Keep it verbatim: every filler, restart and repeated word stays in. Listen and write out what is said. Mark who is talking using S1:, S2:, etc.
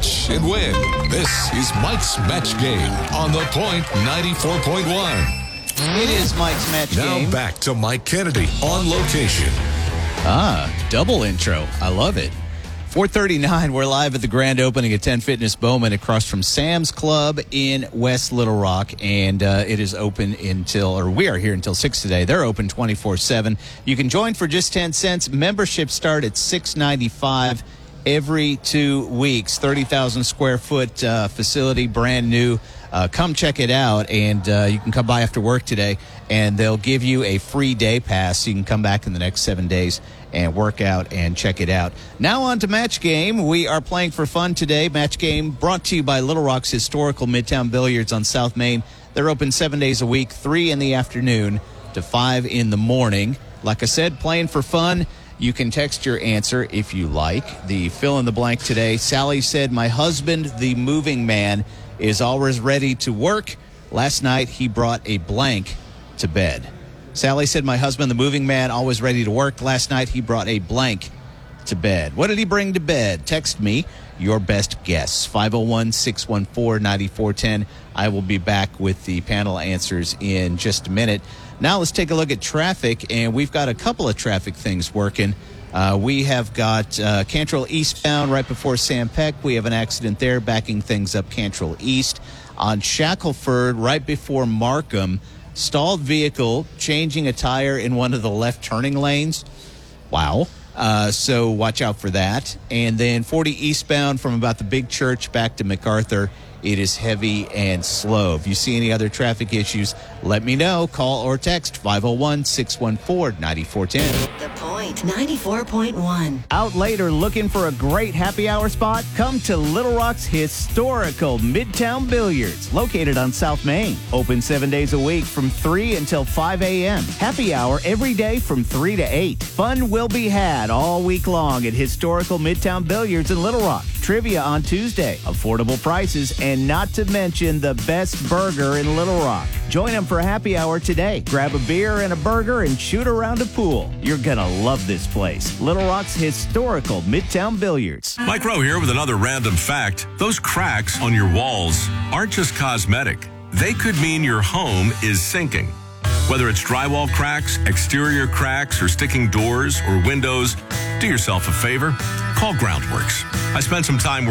S1: match and win. This is Mike's Match Game on The Point ninety-four point one.
S2: It is Mike's Match
S1: Now
S2: Game.
S1: back to Mike Kennedy on location.
S2: Ah, double intro. I love it. four thirty-nine, we're live at the grand opening at ten Fitness Bowman across from Sam's Club in West Little Rock. And uh, it is open until, or we are here until six today. They're open twenty-four seven. You can join for just ten cents. Memberships start at six ninety-five every two weeks. thirty thousand square foot uh, facility, brand new. Uh, come check it out, and uh, you can come by after work today, and they'll give you a free day pass so you can come back in the next seven days and work out and check it out. Now on to Match Game. We are playing for fun today. Match Game brought to you by Little Rock's historical Midtown Billiards on South Main. They're open seven days a week, three in the afternoon to five in the morning. Like I said, playing for fun. You can text your answer if you like. The fill in the blank today. Sally said, my husband, the moving man, is always ready to work. Last night, he brought a blank to bed. Sally said, my husband, the moving man, always ready to work. Last night, he brought a blank to bed. What did he bring to bed? Text me your best guess. five oh one, six one four, nine four one zero. I will be back with the panel answers in just a minute. Now let's take a look at traffic, and we've got a couple of traffic things working. Uh, we have got uh, Cantrell eastbound right before Sam Peck. We have an accident there backing things up Cantrell East. On Shackelford right before Markham, stalled vehicle changing a tire in one of the left turning lanes. Wow. Uh, so watch out for that. And then forty eastbound from about the big church back to MacArthur. It is heavy and slow. If you see any other traffic issues, let me know. Call or text five oh one, six one four, nine four one zero.
S3: The Point ninety-four point one.
S2: Out late or looking for a great happy hour spot? Come to Little Rock's historical Midtown Billiards, located on South Main. Open seven days a week from three until five a.m. Happy hour every day from three to eight. Fun will be had all week long at historical Midtown Billiards in Little Rock. Trivia on Tuesday, affordable prices, and not to mention the best burger in Little Rock. Join them for a happy hour today. Grab a beer and a burger and shoot around a pool. You're going to love this place. Little Rock's historical Midtown Billiards.
S4: Mike Rowe here with another random fact. Those cracks on your walls aren't just cosmetic. They could mean your home is sinking. Whether it's drywall cracks, exterior cracks, or sticking doors or windows, do yourself a favor. Call Groundworks. I spent some time